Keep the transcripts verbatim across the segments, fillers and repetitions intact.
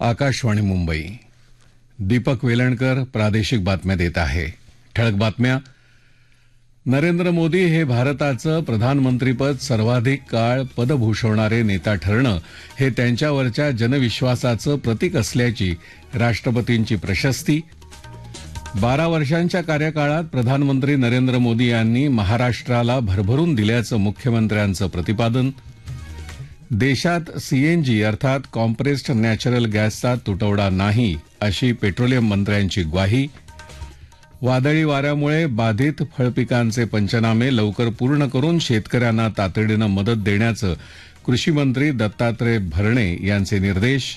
आकाशवाणी मुंबई. दीपक वेलणकर प्रादेशिक बातम्या देत आहे. ठळक बातम्या. नरेंद्र मोदी हे भारताचं प्रधानमंत्रीपद सर्वाधिक काळ पद भूषवणारे नेता ठरणं हे त्यांच्यावरच्या जनविश्वासाचं प्रतीक असल्याची राष्ट्रपतींची प्रशस्ती. बारा वर्षांच्या कार्यकाळात प्रधानमंत्री नरेंद्र मोदी यांनी महाराष्ट्राला भरभरून दिल्याचं मुख्यमंत्र्यांचं प्रतिपादन. देशात सीएनजी अर्थात कॉम्प्रेस्ड नॅचरल गॅसचा तुटवडा नाही अशी पेट्रोलियम मंत्र्यांची ग्वाही. वादळी वाऱ्यामुळे बाधित फळपिकांचे पंचनामे लवकर पूर्ण करून शेतकऱ्यांना तातडीनं मदत देण्याचं कृषीमंत्री दत्तात्रय भरणे यांचे निर्देश.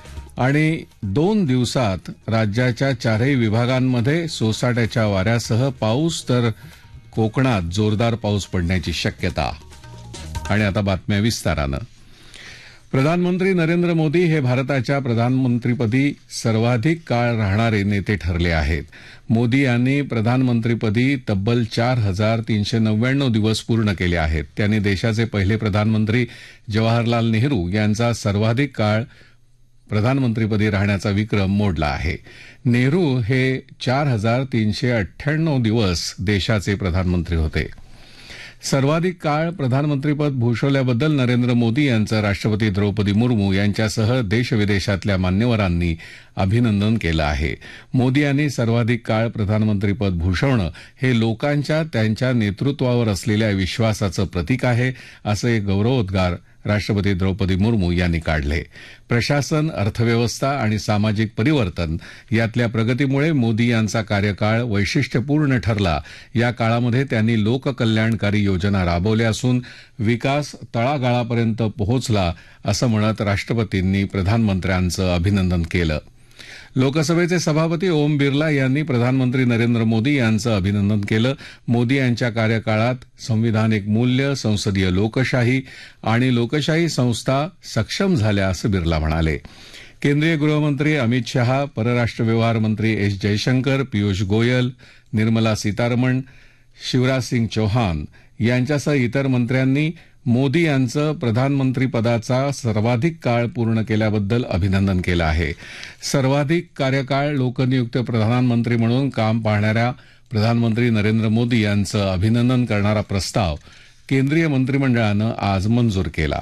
आणि दोन दिवसात राज्याच्या चारही विभागांमध्ये सोसाट्याच्या वाऱ्यासह पाऊस तर कोकणात जोरदार पाऊस पडण्याची शक्यता. आणि आता बातम्या विस्तारानं. प्रधानमंत्री नरेंद्र मोदी हे भारताच्या प्रधानमंत्रीपदी सर्वाधिक काळ राहणारे नेते ठरले आहेत. मोदी यांनी प्रधानमंत्रीपदी तब्बल चार हजार तीनशे नव्याण्णव दिवस पूर्ण केले आहेत. त्यांनी देशाचे पहिले प्रधानमंत्री जवाहरलाल नेहरू यांचा सर्वाधिक काळ प्रधानमंत्रीपदी राहण्याचा विक्रम मोडला आहे. नेहरू हे चार हजार तीनशे अठ्ठ्याण्णव दिवस देशाचे प्रधानमंत्री होते. सर्वाधिक काळ प्रधानमंत्रीपद भूषवल्याबद्दल नरेंद्र मोदी यांचं राष्ट्रपती द्रौपदी मुर्मू यांच्यासह देशविदेशातल्या मान्यवरांनी अभिनंदन केलं आहे. मोदी यांनी सर्वाधिक काळ प्रधानमंत्रीपद भूषवणं हे लोकांच्या त्यांच्या नेतृत्वावर असलेल्या विश्वासाचं प्रतीक आहे असे गौरवोद्गार राष्ट्रपती द्रौपदी मुर्मू यांनी काढले. प्रशासन, अर्थव्यवस्था आणि सामाजिक परिवर्तन यातल्या प्रगतीमुळे मोदी यांचा कार्यकाळ वैशिष्ट्यपूर्ण ठरला. या काळामध्ये त्यांनी लोककल्याणकारी योजना राबवल्या असून विकास तळागाळापर्यंत पोहोचला असं म्हणत राष्ट्रपतींनी प्रधानमंत्र्यांचं अभिनंदन केलं. लोकसभेचे सभापती ओम बिर्ला यांनी प्रधानमंत्री नरेंद्र मोदी यांचं अभिनंदन केलं. मोदी यांच्या कार्यकाळात संविधानिक मूल्य, संसदीय लोकशाही आणि लोकशाही संस्था सक्षम झाल्या असं बिर्ला म्हणाले. केंद्रीय गृहमंत्री अमित शहा, परराष्ट्र व्यवहार मंत्री एस जयशंकर, पियुष गोयल, निर्मला सीतारमण, शिवराज सिंग चौहान यांच्यासह इतर मंत्र्यांनी मोदी यांचं प्रधानमंत्रीपदाचा सर्वाधिक काळ पूर्ण केल्याबद्दल अभिनंदन केलं आहे. सर्वाधिक कार्यकाळ लोकनियुक्त प्रधानमंत्री म्हणून काम पाहणाऱ्या प्रधानमंत्री नरेंद्र मोदी यांचं अभिनंदन करणारा प्रस्ताव केंद्रीय मंत्रिमंडळानं आज मंजूर केला.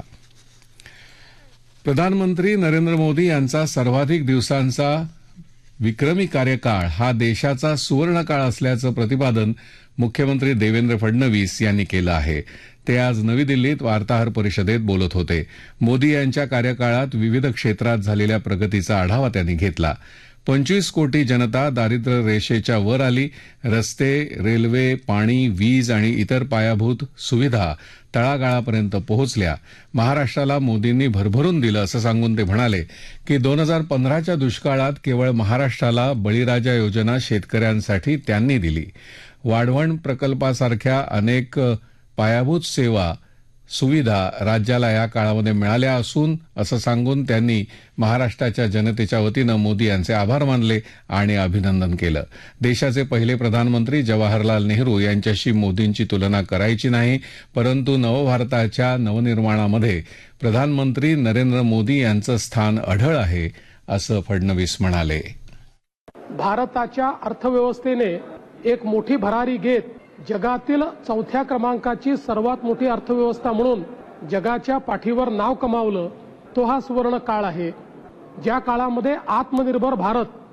प्रधानमंत्री नरेंद्र मोदी यांचा सर्वाधिक दिवसांचा विक्रमी कार्यकाळ हा देशाचा सुवर्णकाळ असल्याचं प्रतिपादन मुख्यमंत्री देवेंद्र फडणवीस यांनी केलं आहे. ते आज नवी दिल्लीत वार्ताहर परिषदेत बोलत होते. मोदी यांच्या कार्यकाळात विविध क्षेत्रात झालेल्या प्रगतीचा आढावा त्यांनी घेतला. पंचवीस कोटी जनता दारिद्र्य रेषेच्या वर आली. रस्ते, रेल्वे, पाणी, वीज आणि इतर पायाभूत सुविधा तळागाळापर्यंत पोहोचल्या. महाराष्ट्राला मोदींनी भरभरून दिलं असं सांगून ते म्हणाले की दोन हजार पंधराच्या दुष्काळात केवळ महाराष्ट्राला बळीराजा योजना शेतकऱ्यांसाठी त्यांनी दिली. वाढवण प्रकल्पासारख्या अनेक पायाभूत सेवा सुविधा राज्याला या काळामध्ये मिळाल्या असून असं सांगून त्यांनी महाराष्ट्राच्या जनतेच्या वतीनं मोदी यांचे आभार मानले आणि अभिनंदन केलं. देशाचे पहिले प्रधानमंत्री जवाहरलाल नेहरू यांच्याशी मोदींची तुलना करायची नाही, परंतु नवभारताच्या नवनिर्माणामध्ये प्रधानमंत्री नरेंद्र मोदी यांचं स्थान अढळ आहे असं फडणवीस म्हणाले. भारताच्या अर्थव्यवस्थेने एक मोठी भरारी घेत जगातील चौथ्या क्रमांकाची सर्वात मोठी अर्थव्यवस्था म्हणून जगाच्या पाठीवर नाव कमावलं, तो हा सुवर्ण काळ आहे. ज्या काळामध्ये आत्मनिर्भर भारत